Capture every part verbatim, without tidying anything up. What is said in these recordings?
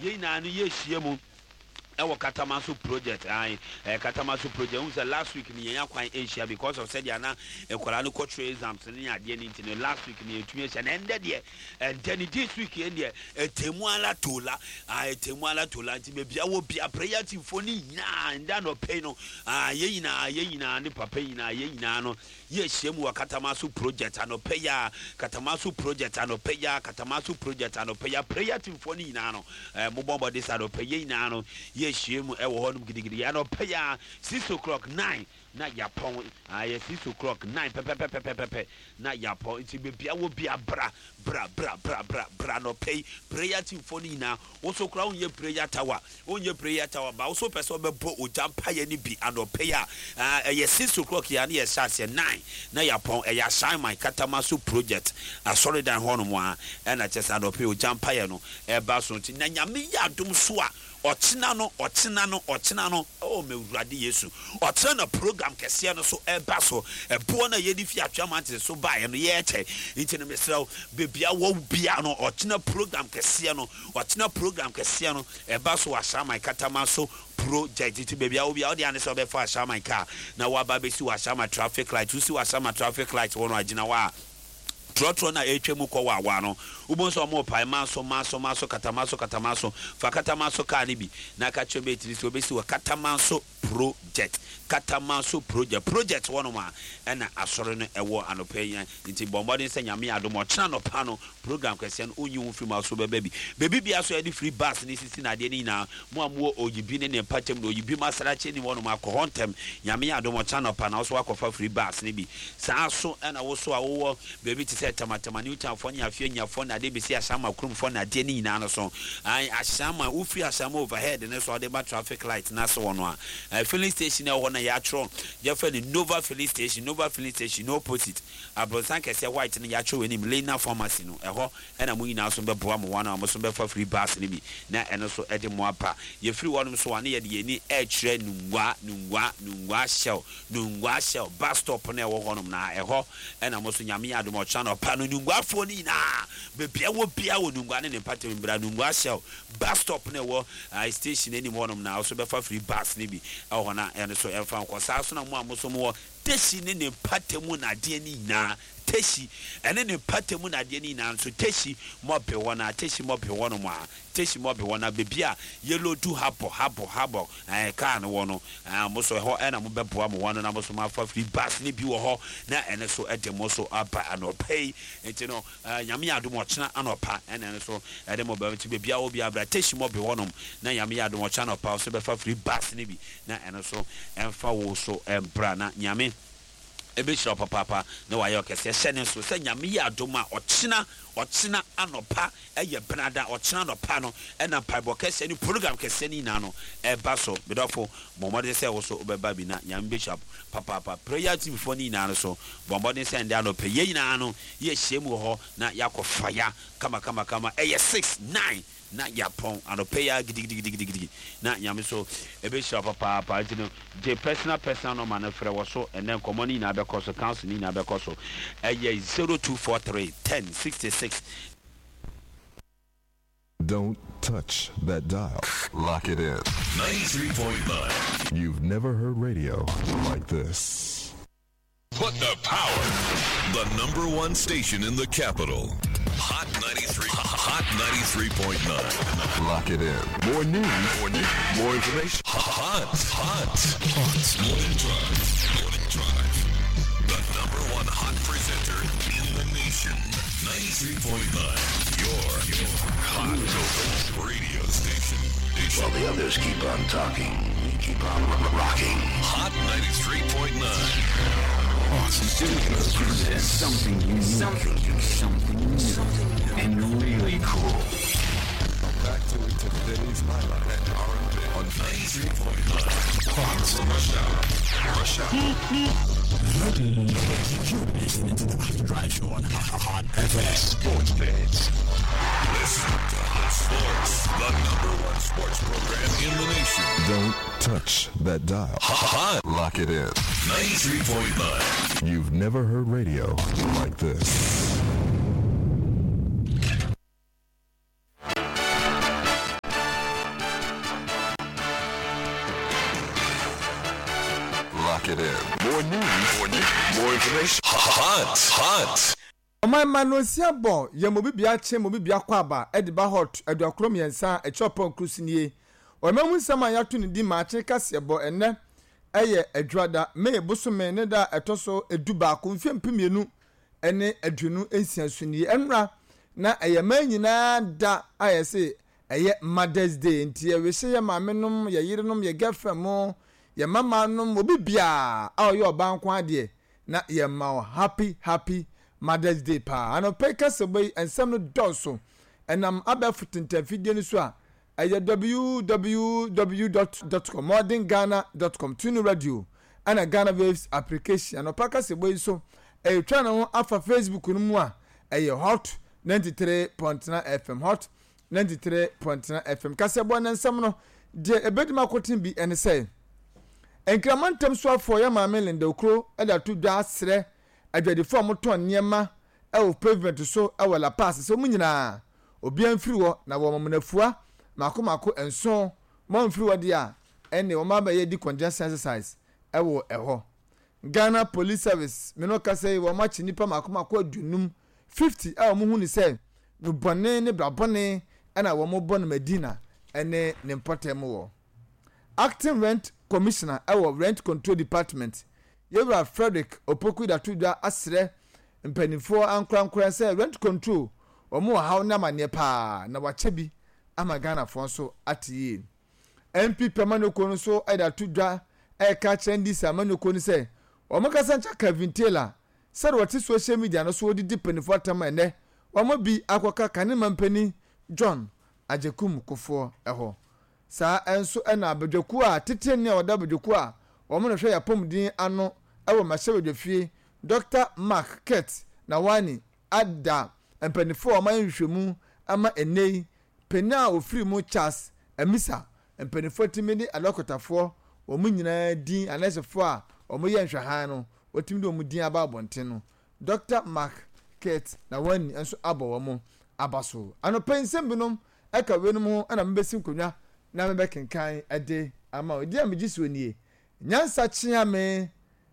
ye na no ye hyiemu ewo Katamaso project ai eh, Katamaso project unsa last week ni yan kwan Asia because of said yana ekwala no coach exams ni ade ni ntino last week ni etumi Asia na ende de and then this week ende etemu ala tola ah etemu ala tola nti be bia wo bia prayer team for ni nya nda no pay no ah ye nyina ye nyina ne papa nyina ye nyina no ye hyiemu wa Katamaso project ano pay ya Katamaso project ano pay ya Katamaso project ano pay ya prayer team for ni nyina no eh mo bombo this ano pay ye nyina no ye hyiemu e wo honum gidigidi ano pay ya six o'clock nine na yapon aye six o'clock nine pe pe pe pe pe pe na yapon nti be bia wo bia bra bra bra bra bra bra no pay prayer team for ni na wo so kra onye prayer tower onye prayer tower ba wo so person be bo ojampa ye ni bi ano pay ya eh six o'clock ya na ye start nine na yapon e ya shine my Katamaso project a solid and honum a na chesa no pay ojampa ye no e ba so nti na nyame ya dum so a Ochina no, ochina no, ochina no, oh me urade Yesu. Ochina na program kese no so eba so ebo na ye di fi atwa mante so ba ye no ye che. Nti no mesrɛ bebia wo bia no ochina program kese no, ochina program kese no eba so asha my Katamaso project it bebia wo bia wo de ane so be fa asha my car na wa ba be si wa asha my traffic light, you see wa asha my traffic light wono agina wa trotro na etwemu ko wa wa no ubonso mo pai manso manso manso Katamaso Katamaso fa Katamaso ka ni bi na ka chebe tiri so be si wa Katamaso project Katamaso project project wono ma na asore no ewo anopeyan nti bombodin se nyame adomo chana no pa no program kwese no onyi wo film aso beba bi bebi bia so e di free bus ni sisi na de ni na mo amuo oyibi ne ne patem no oyibi masara che ni wono ma ko hontem nyame adomo chana no pa na so akofa free bus ni bi saa so na wo so a wo bebi ti se tamatama ni utanfo nya afie nya fo na de be si asama krum fo na de ni na no so ai asama ufi asama overhead ne so de ba traffic light na so wono a filling station e wo na ya tro je fa ni Nova filling station Nova filling station no opposite abronsan kese white ne ya tro we ni Lena pharmacy no eho e na mu nyina so be boa mo wana mo so be fa free bus ni bi na eno so e de mo apa ye free wonom so wane ye de ni e kire nungwa nungwa nungwa shell nungwa shell bus stop na e wo honom na eho e na mo so nyame ya do mo channel pa no nungwa fo ni na be bia wo bia wo nungwa ne ne patem bra nungwa shell bus stop na wo station any wonom na so be fa free bus ni bi e ho na eno so e fa nkosa so na mo amoso mo teshi ne ne patemu na de ni na teshi ene ne patemu na de ni na so teshi mo be wona teshi mo be wono mo a teshi mo be wona bebia yellow do habo habo habo eh ka no wono mo so ho ena mo be boa mo wono na mo so ma fa free bus ni bi wo ho na ene so e de mo so apa anopai enti no nyame adom ochena anopa ene ene so e de mo be ti bebia wo bia bra teshi mo be wono na nyame adom ochena anopa so be fa free bus ni bi na ene so emfa wo so embra na nyame ebe shira papa na wa yo kese hyene so se nyame ya adoma ochina ochina anopa eye brada ochina anopa no e na paibo kese ni program kese ni na no e ba so bedofo bomode se wo so obeba bi na nyame bishop papa prayer team for ni na no so bomode se nda no pe ye na no ye hyemu ho na yakofaya kama kama kama eye six nine na yapon anopeya gidi gidi gidi gidi na nyame so ebe sha papa papa you know the personal personal no man frɛ wo so and then common na be cost council ni na be cost eh zero two four three ten sixty-six. Don't touch that dial. Lock it in. ninety-three point nine. You've never heard radio like this. Put the power. The number one station in the capital. Hot ninety-three. Hot ninety-three point nine. Lock it in. More news. More news. More information. Hot. Hot. Hot. Morning Drive. Morning Drive. The number one hot presenter in the nation. ninety-three point nine. Your, your hot radio station. station. While the others keep on talking, we keep on rocking. Hot ninety-three point nine. Studios presents something unique, something unique, something new, something new, and really cool. Back to it today's highlight and R and B on ninety-three point nine. Hot Rush Hour. Rush Hour. You're listening to the Hot Drive Show on Hot F S Sports Beds. Listen to Hot Sports, the number one sports program in the nation. Don't touch that dial. Hot. Lock it in. ninety-three point nine. You've never heard radio like this. Lock it in. More news, more news, more information. Hot, hot. Oman manosia bon ye mobi bia che mobi bia kwaba ediba hot eduakrom yensa e chopon krusinie o mamu nsama ya to ne di ma che kase bo enne eye adwada me bosome ne da etoso eduba ko mfem pemienu ene adwunu ensia sunie enra na eye manyina da ayese eye Mother's Day ntie we hye ye maamenom ye yirenom ye gefemo ye mamanom obi bia a yo banko ade na ye ma happy happy Mother's Day pa ano peka seboy ensem no doso enam abafutenta video ni so a eye w w w dot com modern ghana dot com tunu radio ana Ghana Waves application ano peka seboy so e twa na ho afa Facebook no mu a eye hot ninety-three point nine F M hot ninety-three point nine F M kasebo na ensem no de ebedima kotin bi ene say enkramantem so afo ya ma melende okro eda to dwa asre adwade form ton niema e o pavement so e wala pass so munyina obi anfiri wo na wo momnafua makomako enso mo anfiri wo dia ene wo ma ba ye di congestion exercise e wo e ho Ghana Police Service me no ka say wo ma chi nipa makomako adunum fifty e wo hu ni say no bone ne brabone ena wo mo bon Medina ene ne mpotem wo Acting Rent Commissioner e wo Rent Control Department Yewra Frederick Opoku da tuda asre mpanifo ankrankran say rent control omo haw na mane pa na wachebi ama Ghana fon so atiye M P Pemanoko no so ida tuda e ka chendi samanoko ni say omo kasancha Kevin Taylor say what social media no so odidi panifo atama ene omo bi akoka kanema mpani John Ajekum Kofo eho sa enso ena abedwaku a tete ne oda abedwaku a omo no hwe ya pomdin ano ewo masewedwefie Doctor Mark Kett na wani ada empanifo o man hwemu ama enei pena ofiri mu Charles Emisa empanifo timini alokotafo o mu nyina din anesefo a o mu ye nhwahan no otimi do mu din aba abonten no Doctor Mark Kett na wani enso abo wo abaso ano pensem binom eka wenum ho ana mbesim konwa na mebekenkan ade ama odi amegisi onie nyansa chia me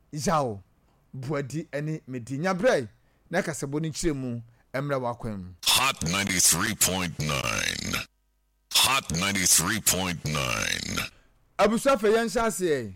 Jao Buadi ene medinya brai na kasebo ni chiremu emra wakwem Hot ninety-three point nine. Hot ninety-three point nine. Abusafa yanshase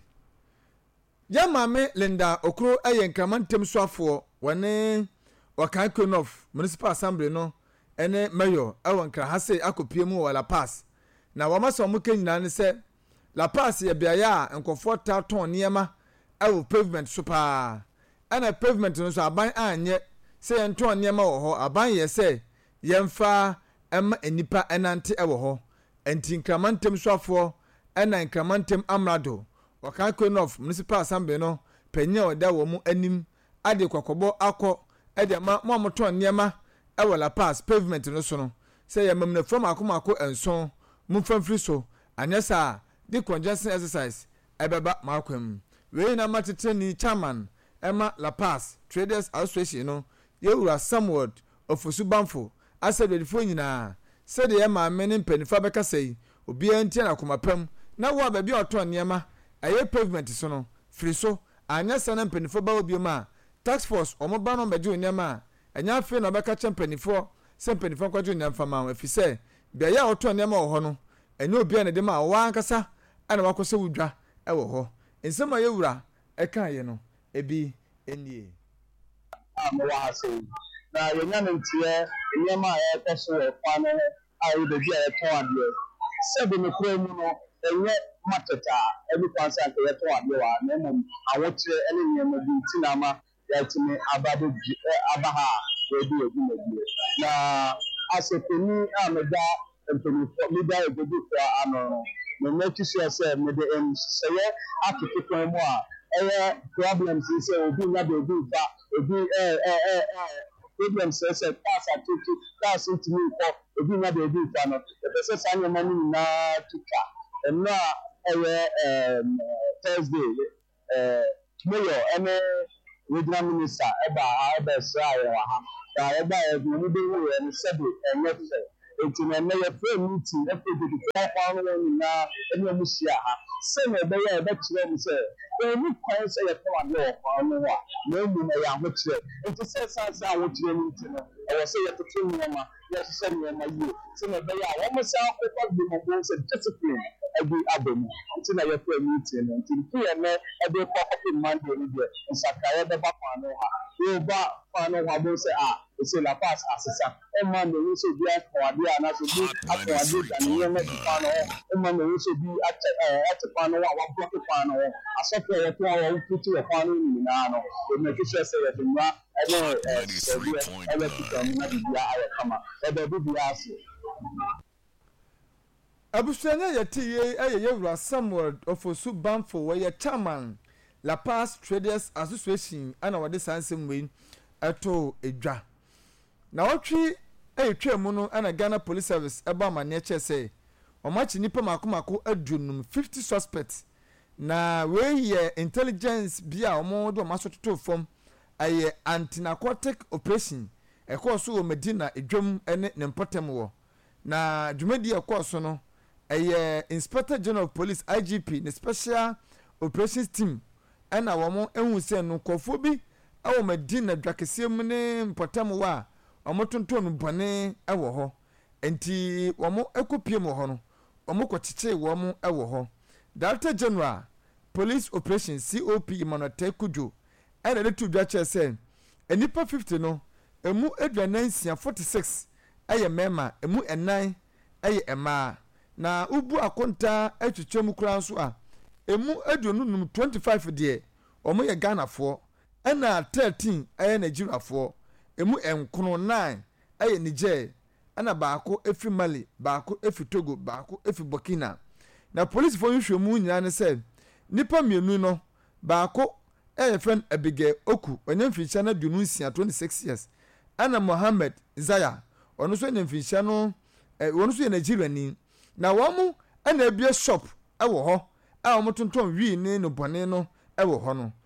ya mame Linda Okro ayen kramantem soafo wane wakan Konof Municipal Assembly no ene mayor awon kra hase akopiemu wala pass na wamaso muke nyina ne se la pass ye biaya enkofo ta ton niema awo pavement super ana pavement no so aban anye se ento niema wo ho aban ye se yemfa em enipa enante ewo ho enti nkramantem soafo ena nkramantem amrado waka Konof Municipal Assembly no penya oda wo mu anim ade kwakobo akọ ede ma mo moton niema ewo la pass pavement no so no se yemam na from akomako enson mu famfiri so anyesa di congestion exercise ebeba makwem we na mateteni chairman Emma La Paz Traders Association no Yewura Samuel Ofosubanfo asededifo nyina se de ma meni mpenifa beka sei obi antia na komapam na wo ba bi oton niema aye pavement so no firi so anyesa na mpenifo ba obi ma tax force omoba no beje niema anya afi na beka champenifo se mpenifo kwajo niema ma afise bia ya oton niema wo ho no enye obi an de ma wa ankasa ana wakose wudwa e wo ho ensema Yewura eka ye no ebi enie amwa se na yenya ntie nyema ya teso e kwa no ayi de bia e ton ade sebe me kura mu no enye matata ebi kwansa nke ye ton ade wa na mum awotre ene nyema bi ntina ma ya timi abado abaha ebi ebi mebi na asepeni ameda empeni media ebi kwa ano me make sure say me de em seye atutu kan mu a eh problems say obi na be obi fa obi eh eh eh problems say say pass atutu pass into me for obi na be obi fa no the person say na ni na tuka em na eh Thursday eh mayor ene regional minister eba eba sra ya ha da eba e ni be wo en sebe enye fe enti na na yɛ frɛ meeting na pɛ de de kwan no nyinaa ɛne mu hyia ha sɛ na ɛbɛyɛ ɛbɛkyerɛ mu sɛ ɛni kwan sɛ yɛ kwan de wɔ kwan no a na emu na yɛ ahokyerɛ enti sɛ sansa ahokyerɛ no nti no ɛwɔ sɛ yɛtoto nneɛma yɛhyehyɛ nneɛma yie sɛ na ɛbɛyɛ a wɔn san akɔkɔ de mo bɔ sɛ discipline ɛbi aba mu nti na yɛfrɛ meeting no nti nti yɛ nɛ ɛde kɔ kɔpɛ mande no deɛ nsakraeɛ bɛba kwan no ha yɛba kwan no ha bɔ sɛ a ɛsɛ la pass asesa ɛma na ɛwu sɛ obi akɔwade a anaasɛ obi akɔwade da ne nneɛma ti kwan no hɔ ɛma na ɛwu sɛ obi akyɛ ɛɛ ɛte kwan no hɔ a wablɔke kwan no hɔ asɔfo a yɛto a wɔwɔkutu wɔ kwan no nyinaa no ɛmɛhwehwɛ sɛ yɛde mmara ɛne ɛsɛdeɛ ɛbɛtuta mu na biribiara ayɛ kama ɛbɛ biribiara ase abusuanya yɛte yɛ ɛyɛ yɛwura Samuel Ofosu Banfo wɔyɛ chairman La Paz Traders Association ana wɔde saa nsɛm wei ɛto edwa na wɔtwe ɛyɛ twɛ mu no ana Ghana Police Service ɛba amane kyɛ sɛ ɔmachi nipa makomako adunum fifty suspects na wei yɛ intelligence bi a ɔmo de ɔmo asototo fam ɛyɛ anti-narcotic operation ɛkɔɔ so wɔ Medina edwam ɛne ne mpɔtam wɔ na dwumadi ɛkɔɔ so no ɛyɛ Inspector General of Police I G P ne Special Operations Team ɛna wɔn ehu sɛ no kɔfo bi ɛwɔ Medina dwakɛseɛ mu ne mpɔtam wɔ a wɔn tontɔn bɔne ɛwɔ hɔ nti wɔn ekopie mu hɔ no wɔn kɔkyekyere wɔn ɛwɔ hɔ Director General Police Operations C O P Emmanuel Tekujo ɛna de tu dwa kyerɛ sɛ enipa fifty no emu aduanan nsia forty six ɛyɛ mmarima emu ɛnan ɛyɛ mmaa na ubu akonta atwitwa mu kura nso a emu aduonu num twenty-five deɛ ɔmo yɛ Ghanafoɔ ɛna thirteen ɛyɛ Nigeriafoɔ emu enkono nine ɛyɛ Niger ɛna baako efi Mali baako efi Togo baako efi Burkina na police fo nhwɛ mu nyina ne sɛ nipa mienu no baako ɛyɛ friend Abigail Oku onye mfinhyia na aduonu nsia twenty-six years ɛna Mohammed Zaya ɔno so ne mfinhyia no ɛ wɔn so yɛ Nigeriani na wɔn mu ɛna ebie shop ɛwɔ hɔ a wɔn tontɔn wii ne no bɔne no ɛwɔ hɔ no